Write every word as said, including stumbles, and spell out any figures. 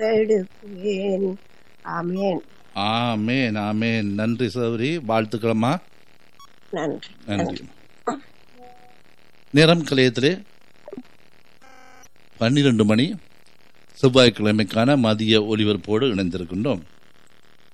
எடுப்பேன். ஆமென். ஆமேன் ஆமேன். நன்றி சௌரி, வாழ்த்துக்களம்மா. நன்றி. நன்றி. நேரம் கலையத்திலே பன்னிரண்டு மணி, செவ்வாய்க்கிழமைக்கான மதிய ஒலிபரப்போடு இணைந்திருக்கின்றோம்.